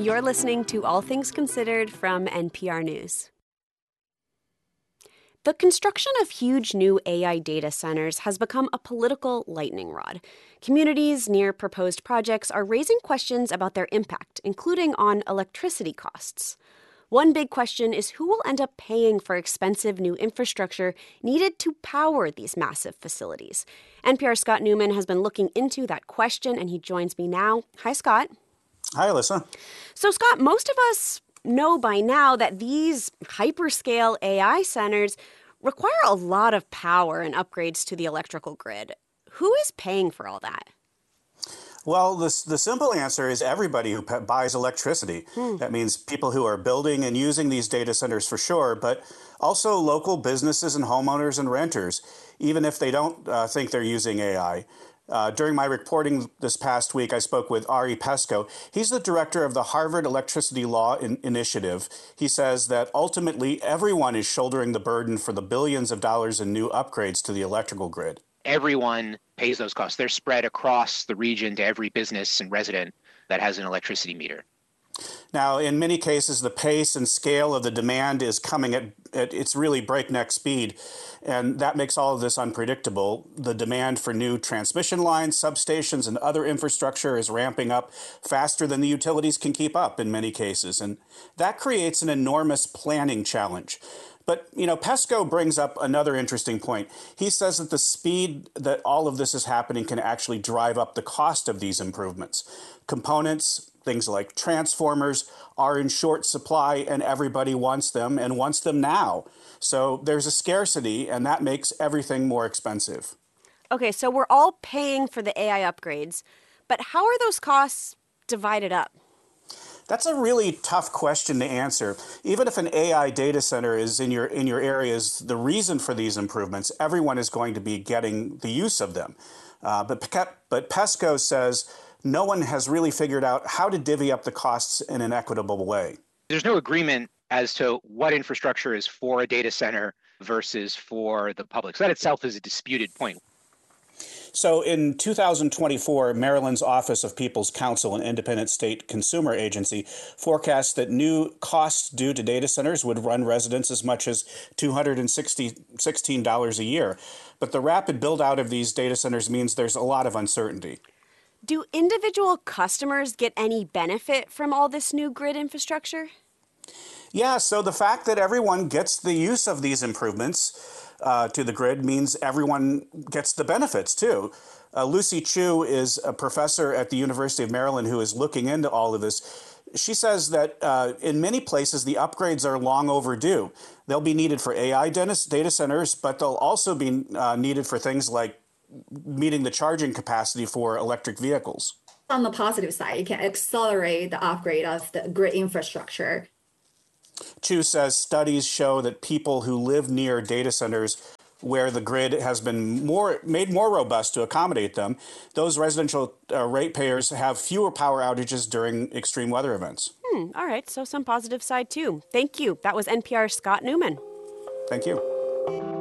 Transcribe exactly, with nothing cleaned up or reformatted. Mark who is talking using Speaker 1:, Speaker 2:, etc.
Speaker 1: You're listening to All Things Considered from N P R News. The construction of huge new A I data centers has become a political lightning rod. Communities near proposed projects are raising questions about their impact, including on electricity costs. One big question is who will end up paying for expensive new infrastructure needed to power these massive facilities. N P R's Scott Newman has been looking into that question, and he joins me now. Hi, Scott.
Speaker 2: Hi, Alyssa.
Speaker 1: So, Scott, most of us know by now that these hyperscale A I centers require a lot of power and upgrades to the electrical grid. Who is paying for all that?
Speaker 2: Well, the, the simple answer is everybody who p- buys electricity. Hmm. That means people who are building and using these data centers for sure, but also local businesses and homeowners and renters, even if they don't uh, think they're using A I. Uh, during my reporting this past week, I spoke with Ari Pesco. He's the director of the Harvard Electricity Law in- Initiative. He says that ultimately everyone is shouldering the burden for the billions of dollars in new upgrades to the electrical grid.
Speaker 3: Everyone pays those costs. They're spread across the region to every business and resident that has an electricity meter.
Speaker 2: Now, in many cases, the pace and scale of the demand is coming at, at it's really breakneck speed, and that makes all of this unpredictable. The demand for new transmission lines, substations, and other infrastructure is ramping up faster than the utilities can keep up in many cases, and that creates an enormous planning challenge. But, you know, Pesco brings up another interesting point. He says that the speed that all of this is happening can actually drive up the cost of these improvements. Components, things like transformers, are in short supply and everybody wants them and wants them now. So there's a scarcity, and that makes everything more expensive.
Speaker 1: Okay, so we're all paying for the A I upgrades, but how are those costs divided up?
Speaker 2: That's a really tough question to answer. Even if an A I data center is in your in your areas, the reason for these improvements, everyone is going to be getting the use of them. Uh, but, but Pesco says no one has really figured out how to divvy up the costs in an equitable way.
Speaker 3: There's no agreement as to what infrastructure is for a data center versus for the public. So that itself is a disputed point.
Speaker 2: So in two thousand twenty-four, Maryland's Office of People's Counsel, an independent state consumer agency, forecast that new costs due to data centers would run residents as much as two hundred sixteen dollars a year. But the rapid build-out of these data centers means there's a lot of uncertainty.
Speaker 1: Do individual customers get any benefit from all this new grid infrastructure?
Speaker 2: Yeah, so the fact that everyone gets the use of these improvements uh, to the grid means everyone gets the benefits, too. Uh, Lucy Chu is a professor at the University of Maryland who is looking into all of this. She says that uh, in many places, the upgrades are long overdue. They'll be needed for A I data centers, but they'll also be uh, needed for things like meeting the charging capacity for electric vehicles.
Speaker 4: On the positive side, it can accelerate the upgrade of the grid infrastructure.
Speaker 2: Chu says studies show that people who live near data centers where the grid has been more made more robust to accommodate them, those residential uh, ratepayers have fewer power outages during extreme weather events.
Speaker 1: Hmm, all right, so some positive side too. Thank you. That was N P R's Scott Newman.
Speaker 2: Thank you.